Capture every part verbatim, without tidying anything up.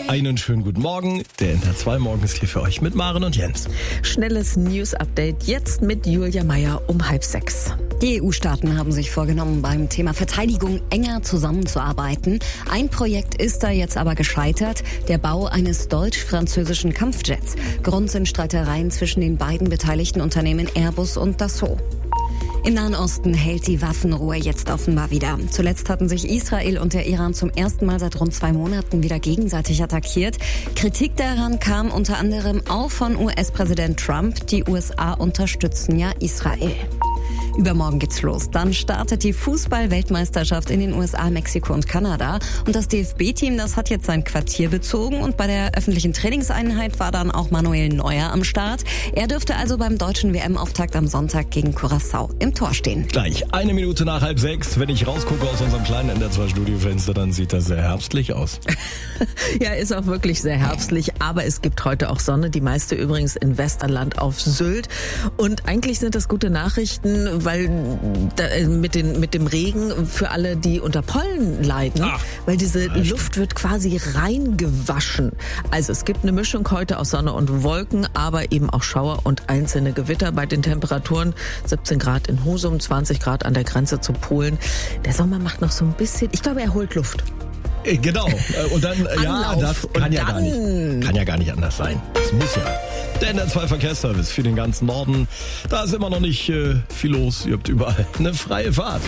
Einen schönen guten Morgen. Der N T A zwei Morgen ist hier für euch mit Maren und Jens. Schnelles News-Update jetzt mit Julia Meyer um halb sechs. Die E U-Staaten haben sich vorgenommen, beim Thema Verteidigung enger zusammenzuarbeiten. Ein Projekt ist da jetzt aber gescheitert, der Bau eines deutsch-französischen Kampfjets. Grund sind Streitereien zwischen den beiden beteiligten Unternehmen Airbus und Dassault. Im Nahen Osten hält die Waffenruhe jetzt offenbar wieder. Zuletzt hatten sich Israel und der Iran zum ersten Mal seit rund zwei Monaten wieder gegenseitig attackiert. Kritik daran kam unter anderem auch von U S-Präsident Trump. Die U S A unterstützen ja Israel. Übermorgen geht's los. Dann startet die Fußball-Weltmeisterschaft in den U S A, Mexiko und Kanada. Und das D F B-Team, das hat jetzt sein Quartier bezogen. Und bei der öffentlichen Trainingseinheit war dann auch Manuel Neuer am Start. Er dürfte also beim deutschen W M-Auftakt am Sonntag gegen Curaçao im Tor stehen. Gleich eine Minute nach halb sechs. Wenn ich rausgucke aus unserem kleinen N T A zwei Studiofenster, dann sieht das sehr herbstlich aus. Ja, ist auch wirklich sehr herbstlich. Aber es gibt heute auch Sonne. Die meiste übrigens in Westerland auf Sylt. Und eigentlich sind das gute Nachrichten, weil da, mit, den, mit dem Regen für alle, die unter Pollen leiden, Ach, weil diese Luft wird quasi reingewaschen. Also es gibt eine Mischung heute aus Sonne und Wolken, aber eben auch Schauer und einzelne Gewitter bei den Temperaturen. siebzehn Grad in Husum, zwanzig Grad an der Grenze zu Polen. Der Sommer macht noch so ein bisschen, ich glaube, er holt Luft. Genau. Und dann, ja, das kann ja, gar nicht, kann ja gar nicht anders sein. Das muss ja. Der N T A zwei Verkehrsservice für den ganzen Norden. Da ist immer noch nicht äh, viel los. Ihr habt überall eine freie Fahrt.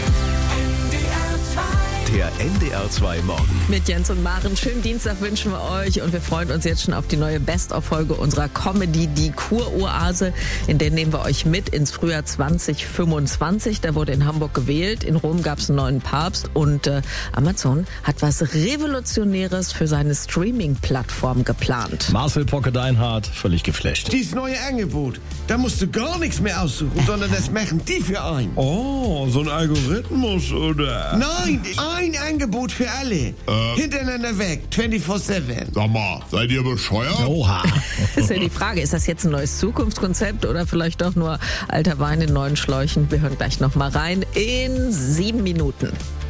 Der N D R zwei Morgen. Mit Jens und Maren. Schönen Dienstag wünschen wir euch und wir freuen uns jetzt schon auf die neue Best-of-Folge unserer Comedy, die Kuroase. In der nehmen wir euch mit ins Frühjahr zwanzig fünfundzwanzig. Da wurde in Hamburg gewählt. In Rom gab es einen neuen Papst und äh, Amazon hat was Revolutionäres für seine Streaming-Plattform geplant. Marcel Pocke-Deinhardt, völlig geflasht. Dieses neue Angebot, da musst du gar nichts mehr aussuchen, sondern das machen die für einen. Oh, so ein Algorithmus, oder? Nein, ein Angebot für alle. Äh, Hintereinander weg, vierundzwanzig sieben. Sag mal, seid ihr bescheuert? Oha. Das ist ja die Frage, ist das jetzt ein neues Zukunftskonzept oder vielleicht doch nur alter Wein in neuen Schläuchen? Wir hören gleich noch mal rein in sieben Minuten.